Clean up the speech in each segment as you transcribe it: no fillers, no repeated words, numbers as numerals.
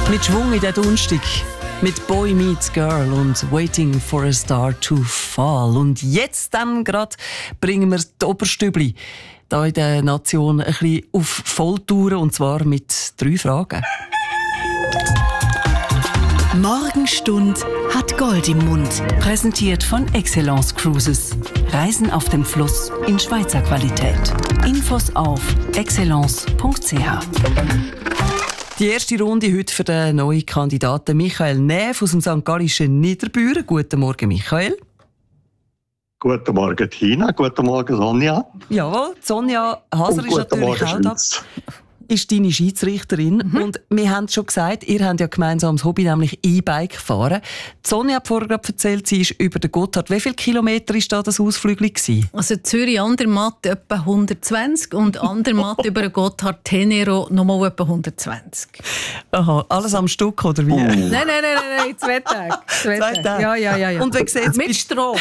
Mit Schwung in den Donnerstag. Mit Boy Meets Girl und Waiting for a Star to Fall. Und jetzt dann gerade bringen wir die Oberstübli hier in der Nation ein bisschen auf Volltouren, und zwar mit 3 Fragen. Morgenstund hat Gold im Mund. Präsentiert von Excellence Cruises. Reisen auf dem Fluss in Schweizer Qualität. Infos auf excellence.ch. Die erste Runde heute für den neuen Kandidaten Michael Näf aus dem St. Gallischen Niederbüren. Guten Morgen, Michael. Guten Morgen, Tina. Guten Morgen, Sonja. Jawohl, Sonja Haser ist natürlich auch da. Ist deine Schiedsrichterin. Und wir haben es schon gesagt, ihr habt ja gemeinsam das Hobby, nämlich E-Bike fahren. Sonja hat vorher gerade erzählt, sie ist über den Gotthard. Wie viele Kilometer war da das Ausflügel? Also Zürich-Andermatt etwa 120 und Andermatt über den Gotthard Tenero nochmal etwa 120. Aha, alles am Stück, oder wie? Nein, 2 Tage. 2 Tage. Ja. Und wie sieht's mit Strom.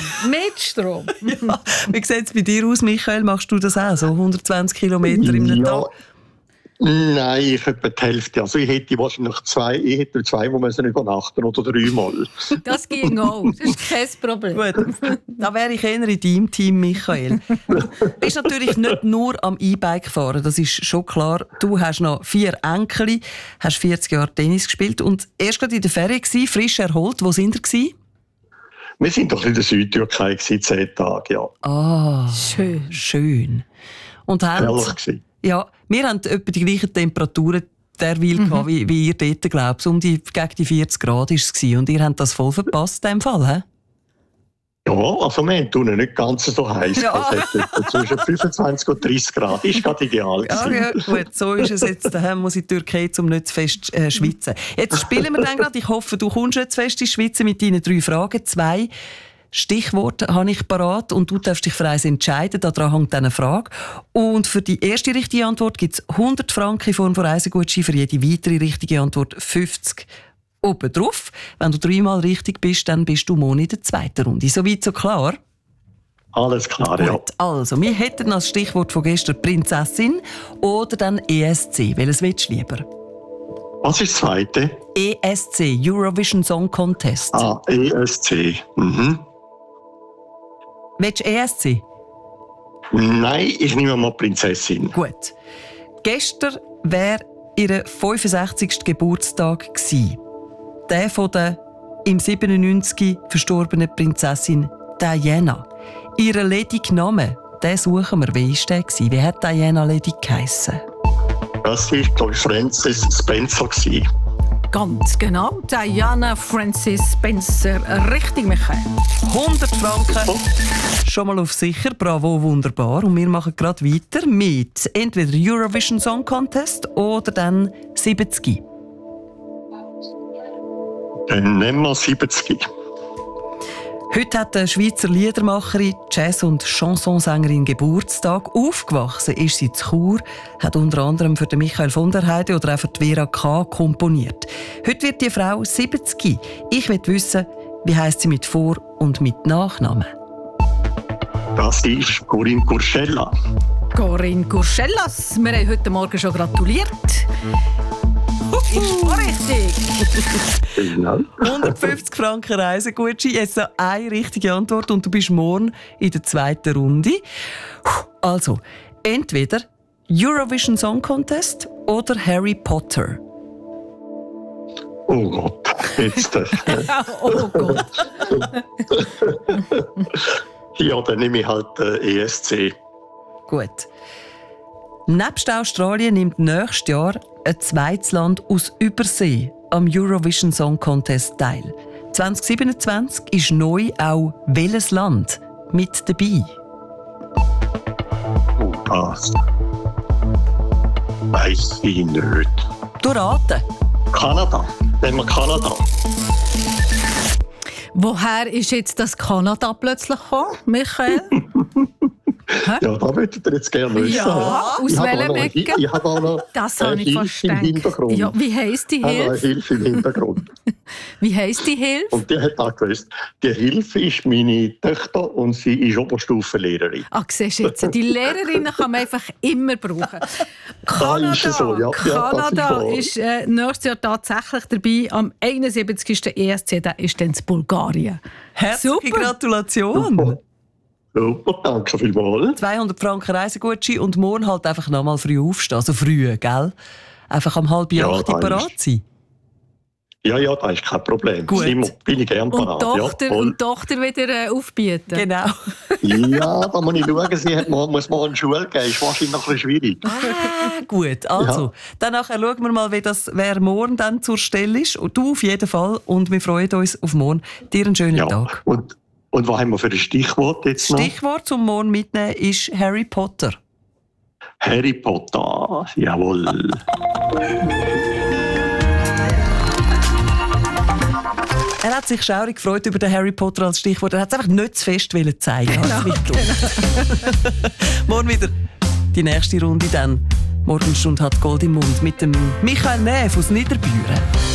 Ja. Wie sieht es bei dir aus, Michael? Machst du das auch, so 120 Kilometer im Tag? Nein, ich etwa die Hälfte. Also ich hätte wahrscheinlich 2, die müssen übernachten oder 3 Mal. Das ging auch, das ist kein Problem. Gut, da wäre ich eher in deinem Team, Michael. Du bist natürlich nicht nur am E-Bike fahren, das ist schon klar. Du hast noch 4 Enkel, hast 40 Jahre Tennis gespielt und erst gerade in der Ferien gewesen, frisch erholt. Wo sind ihr? Wir sind doch in der Südtürkei 10 Tage, ja. Ah, schön. Und herrlich. Ja, wir haben etwa die gleichen Temperaturen derweil wie ihr dort, glaube ich. Gegen die 40 Grad war es. Und ihr habt das voll verpasst in dem Fall, he? Ja, also wir haben nicht ganz so heiß. Ja. Zwischen 25 und 30 Grad ist gerade ideal. Ja, gut, so ist es jetzt. Daheim muss in die Türkei, um nicht zu fest schwitzen. Jetzt spielen wir dann gerade. Ich hoffe, du kommst nicht zu fest ins Schwitzen mit deinen 3 Fragen. 2 Stichworte habe ich parat und du darfst dich für eins entscheiden. Daran hängt eine Frage. Und für die erste richtige Antwort gibt es 100 Franken in Form von Reisegutschein, für jede weitere richtige Antwort 50 obendrauf. Wenn du 3-mal richtig bist, dann bist du morgen in der zweiten Runde. Soweit so klar? Alles klar, Gut, ja. Also, wir hätten als Stichwort von gestern Prinzessin oder dann ESC. Welches willst du lieber? Was ist das zweite? ESC, Eurovision Song Contest. Ah, ESC. Willst du ESC? Nein, ich nehme mal Prinzessin. Gut. Gestern wäre ihr 65. Geburtstag gewesen. Der von der im 97 verstorbenen Prinzessin Diana. Ihren ledigen Namen, den suchen wir. Wie war der gewesen? Wie hat Diana ledig geheissen? Das war, glaube ich, Frances Spencer. Ganz genau, Diana Francis Spencer. Richtig, Michael. 100 Franken. Schon mal auf sicher. Bravo, wunderbar. Und wir machen gerade weiter mit entweder Eurovision Song Contest oder dann 70. Dann nehmen wir 70. Heute hat eine Schweizer Liedermacherin, Jazz- und Chansonsängerin Geburtstag. Aufgewachsen ist sie in Chur, hat unter anderem für den Michael von der Heide oder auch für die Vera K. komponiert. Heute wird die Frau 70. Ich möchte wissen, wie heisst sie mit Vor- und mit Nachnamen? Das ist Corinne Curcella. Corinne Curcellas. Wir haben heute Morgen schon gratuliert. Ist auch richtig. Genau. 150 Franken Reisegutschein. Jetzt noch eine richtige Antwort und du bist morgen in der zweiten Runde. Also, entweder Eurovision Song Contest oder Harry Potter. Oh Gott, jetzt. Oh Gott. Ja, dann nehme ich halt ESC. Gut. Nebst Australien nimmt nächstes Jahr ein zweites Land aus Übersee am Eurovision Song Contest teil. 2027 ist neu auch welches Land mit dabei? Oh, das weiss ich nicht. Du raten. Kanada. Nehmen wir Kanada. Woher ist jetzt das Kanada plötzlich gekommen, Michael? Ja, da möchtet ihr jetzt gerne wissen. Ja, aus welchem Ecke? Ich habe auch noch Das habe ich fast Hilfe im gedacht. Hintergrund. Ja, wie heisst die Ich habe eine Hilfe? Hilfe im Hintergrund. Wie heisst die Hilfe? Und die hat auch gewusst, die Hilfe ist meine Tochter und sie ist Oberstufenlehrerin. Ah, siehst du jetzt, die Lehrerinnen kann man einfach immer brauchen. Kanada, ist es so, ja. Kanada Ja, ist nächstes Jahr tatsächlich dabei. Am 71. ESC, der ist dann in Bulgarien. Herzliche Super. Gratulation! Super, danke vielmals. 200 Franken Reisegutschein und morgen halt einfach nochmal früh aufstehen. Also früh, gell? Einfach um 7:30 Ja, parat sein. Ja, das ist kein Problem. Gut. Bin ich gerne Und parat. Tochter, voll. und Tochter wieder aufbieten. Genau. Ja, da muss ich schauen, muss morgen in die Schule gehen. Ist wahrscheinlich noch ein bisschen schwierig. Gut, also, dann nachher schauen wir mal, wer morgen dann zur Stelle ist. Und du auf jeden Fall. Und wir freuen uns auf morgen. Dir einen schönen Ja. Tag. Und was haben wir für ein Stichwort jetzt noch? Stichwort zum morgen mitnehmen ist Harry Potter. Harry Potter, jawohl. Er hat sich schaurig gefreut über den Harry Potter als Stichwort. Er hat es einfach nicht zu fest zeigen. Genau. Morgen wieder die nächste Runde dann. Morgenstunde hat Gold im Mund mit dem Michael Neff aus Niederbüren.